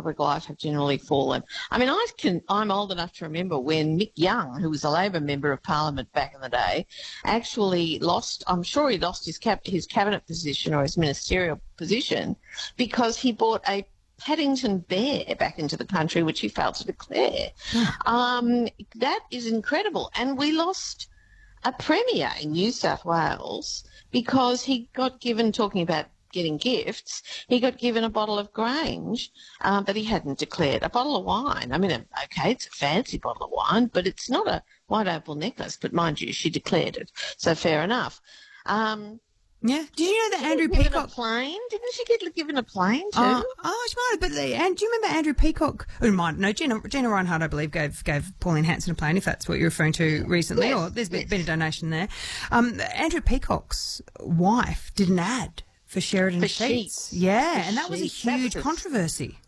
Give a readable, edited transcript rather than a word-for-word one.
public life have generally fallen. I mean, I'm old enough to remember when Mick Young, who was a Labor member of Parliament back in the day, actually lost. I'm sure he lost his cabinet position or his ministerial position because he brought a Paddington bear back into the country, which he failed to declare. That is incredible. And we lost a premier in New South Wales because he got given, talking about getting gifts, he got given a bottle of Grange that he hadn't declared, a bottle of wine. I mean, okay, it's a fancy bottle of wine, but it's not a white opal necklace. But mind you, she declared it, so fair enough. Yeah. Did you know that Andrew Peacock... Didn't she get given a plane too? She might have, but do you remember Andrew Peacock? No, Gina Reinhardt, I believe, gave Pauline Hanson a plane, if that's what you're referring to recently, yes, or there's been a donation there. Andrew Peacock's wife did an ad for Sheridan Sheets. Yeah, and that was a huge controversy.